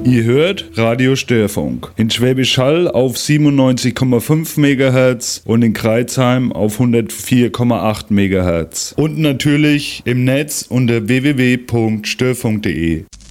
Ihr hört Radio Störfunk. In Schwäbisch Hall auf 97,5 MHz und in Crailsheim auf 104,8 MHz. Und natürlich im Netz unter www.störfunk.de.